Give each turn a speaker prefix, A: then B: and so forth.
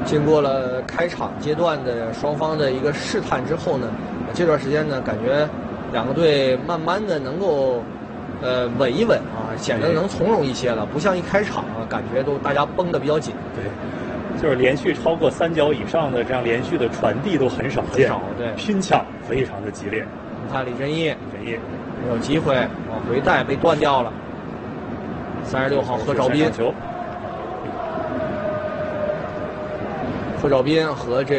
A: 经过了开场阶段的双方的一个试探之后呢，这段时间呢，感觉两个队慢慢的能够稳一稳啊，显得能从容一些了，不像一开场啊，感觉都大家绷得比较紧。
B: 对，就是连续超过3脚以上的这样连续的传递都很少见，
A: 对，
B: 拼抢非常的激烈。
A: 你看李振义没有机会往回带，被断掉了。36号何兆斌，何兆斌和这。